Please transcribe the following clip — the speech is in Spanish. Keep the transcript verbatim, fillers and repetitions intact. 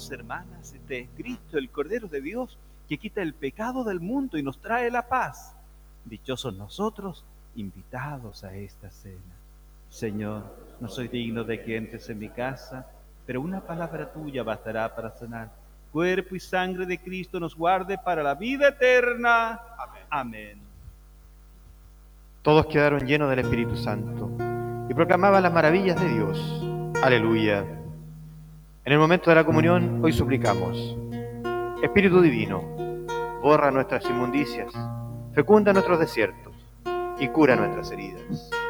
hermanos, hermanas, este es Cristo, el Cordero de Dios, que quita el pecado del mundo y nos trae la paz. Dichosos nosotros, invitados a esta cena. Señor, no soy digno de que entres en mi casa, pero una palabra tuya bastará para sanar. Cuerpo y sangre de Cristo nos guarde para la vida eterna. Amén. Amén. Todos quedaron llenos del Espíritu Santo y proclamaban las maravillas de Dios. Aleluya. En el momento de la comunión, hoy suplicamos: Espíritu Divino, borra nuestras inmundicias, fecunda nuestros desiertos y cura nuestras heridas.